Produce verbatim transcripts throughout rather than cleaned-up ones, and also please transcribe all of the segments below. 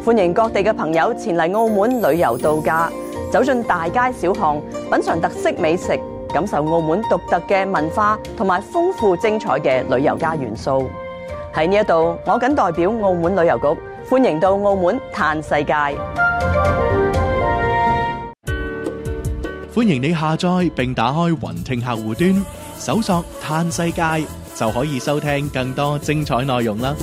歡迎各地嘅朋友前嚟澳門旅遊度假，走進大街小巷，品嘗特色美食，感受澳門獨特嘅文化同埋豐富精彩嘅旅遊家元素。喺呢一度，我謹代表澳門旅遊局，歡迎到澳門嘆世界。 歡迎你下載並打開雲聽客戶端，搜索嘆世界就可以收聽更多精彩內容啦。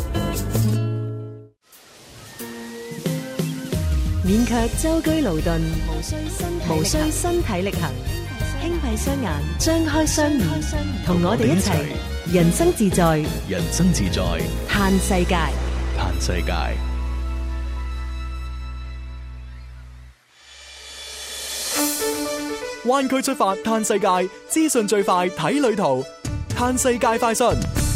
免卻舟車勞頓，無需身體力行，輕閉雙眼，張開雙耳，同我哋一齊人生自在， 人生自在， 嘆世界， 嘆世界。灣區出發嘆世界，資訊最快睇旅途，嘆世界快訊。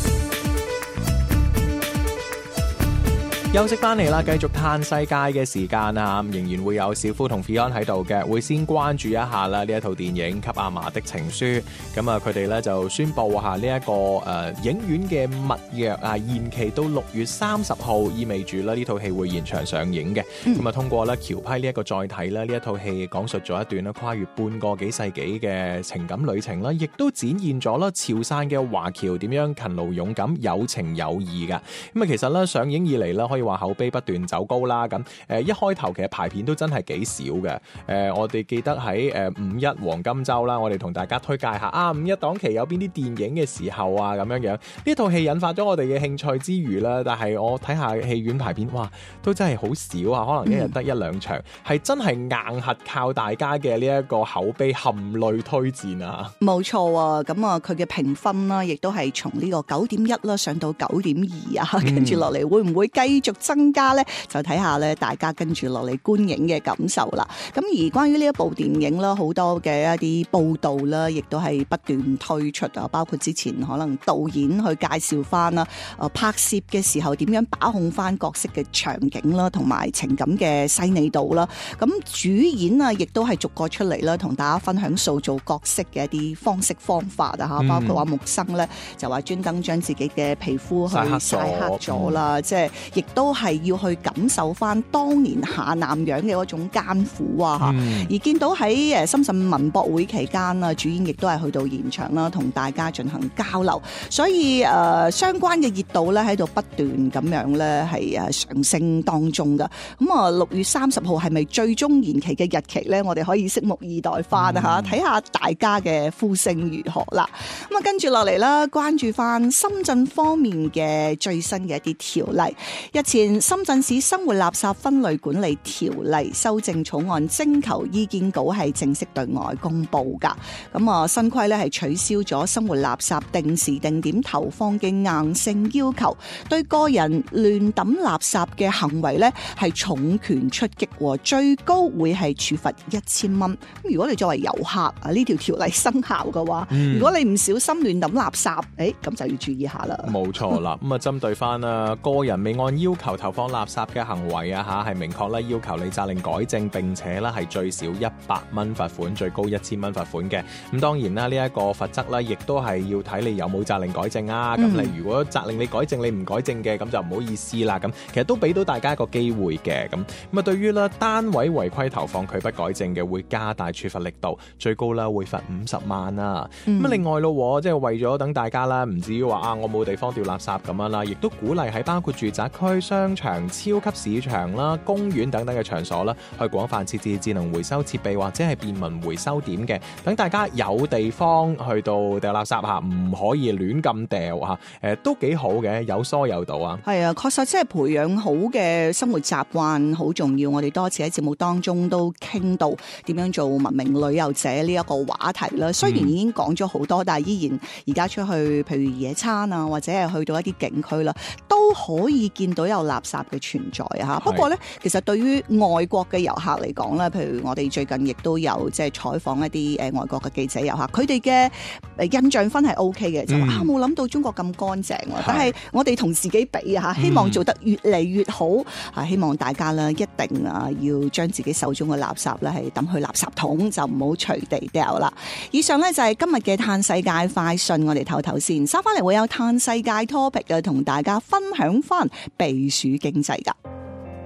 休息翻嚟啦，繼續嘆世界嘅時間啊，仍然會有小夫同 Fion 喺度嘅，會先關注一下啦呢一套電影《給阿嫲的情書》。咁啊，佢哋咧就宣布下呢一個誒、呃、影院嘅密約啊，延期到六月三十號，意味住咧呢套戲會延長上映嘅。咁啊、嗯，通過咧僑批呢一個載體咧，呢一套戲講述咗一段咧跨越半個幾世紀嘅情感旅程啦，亦都展現咗啦潮汕嘅華僑點樣勤勞勇敢、有情有義噶。咁啊，其實咧上映以嚟咧可以話口碑不斷走高啦，咁誒一開頭其實排片都真係幾少嘅。誒、呃、我哋記得喺誒五一黃金週啦，我哋同大家推介下啊五一檔期有邊啲電影嘅時候啊，咁樣樣呢套戲引發咗我哋嘅興趣之餘啦，但係我睇下戲院排片，哇都真係好少啊，可能一日得一兩場，係、嗯、真係硬核靠大家嘅呢一個口碑含淚推薦啊！ 冇錯啊，咁啊佢嘅評分啦，亦都係從呢個九點一啦上到九點二啊，跟住落嚟會唔會繼續增加咧？就睇下咧，大家跟住落嚟觀影嘅感受啦。咁而關於呢一部電影啦，好多嘅一啲報道啦，亦都係不斷推出啊。包括之前可能導演去介紹翻啦，誒拍攝嘅時候點樣把控翻角色嘅場景啦，同埋情感嘅細膩度啦。咁主演啊，亦都係逐個出嚟啦，同大家分享塑造角色嘅一啲方式方法啊嚇。包括話木生咧，就話專登將自己嘅皮膚去曬黑咗啦，即係亦都係要去感受翻當年下南洋嘅嗰種艱苦啊！嗯、而見到喺誒深圳文博會期間啊，主演亦都係去到現場啦，同大家進行交流，所以誒、呃、相關嘅熱度咧喺度不斷咁樣咧係誒上升當中噶。咁啊六月三十號係咪最終延期嘅日期咧？我哋可以拭目以待翻啊！嚇，睇下大家嘅呼聲如何啦。咁啊跟住落嚟啦，關注翻深圳方面嘅最新嘅一啲條例。日前深圳市生活垃圾分類管理條例修正草案徵求意見稿係正式對外公布噶。咁啊新規咧係取消咗生活垃圾定時定點投放嘅硬性要求，對個人亂抌垃圾嘅行為咧係重拳出擊，最高會係處罰一千蚊。如果你作為遊客啊，呢條條例生效嘅話，嗯、如果你唔小心亂抌垃圾，誒咁就要注意下啦。 冇錯啦，咁啊針對翻啊個人未按要求投放垃圾嘅行為啊嚇，係明確咧要求你責令改正，並且咧係最少一百蚊罰款，最高一千蚊罰款嘅。咁當然啦，呢一個罰則咧，亦都係要睇你有冇責令改正啊。咁、嗯、你如果責令你改正，你唔改正嘅，咁就唔好意思啦。咁其實都俾到大家一個機會嘅。咁咁啊，對於咧單位違規投放拒不改正嘅，會加大處罰力度，最高啦會罰五十萬啊。咁、嗯、另外咯，即係為咗等大家啦，唔至於話啊我冇地方掉垃圾咁樣啦，亦都鼓勵喺包括住宅區、商場、超級市場啦、公園等等嘅場所啦，去廣泛設置智能回收設備或者係便民回收點嘅，等大家有地方去到掉垃圾吓，唔可以亂咁掉吓，誒、呃、都幾好嘅，有疏有度啊。係啊， 確實即係培養好嘅生活習慣好重要。我哋多次喺節目當中都傾到點樣做文明旅遊者呢一個話題啦。雖然已經講咗好多，但係依然而家出去，譬如野餐啊，或者係去到一啲景區啦，都可以見到有垃圾嘅存在啊。不過咧，其實對於外國嘅遊客嚟講咧，譬如我哋最近亦都有即係採訪一啲誒外國嘅記者遊客，佢哋嘅誒印象分係 O K 嘅，就話、嗯、啊冇諗到中國咁乾淨，但係我哋同自己比啊，希望做得越嚟越好啊！希望大家咧一定啊要將自己手中嘅垃圾咧係抌去垃圾桶，就唔好隨地掉啦。以上咧就係今日嘅嘆世界快訊，我哋唞唞先，收翻嚟會有嘆世界 topic 嘅，同大家分享翻避暑經濟噶。